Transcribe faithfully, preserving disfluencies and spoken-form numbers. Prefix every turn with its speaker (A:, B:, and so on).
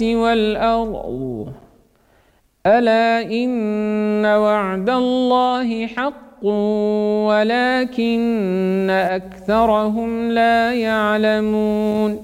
A: والأرض ألا إن وعد الله حق ولكن أكثرهم لا يعلمون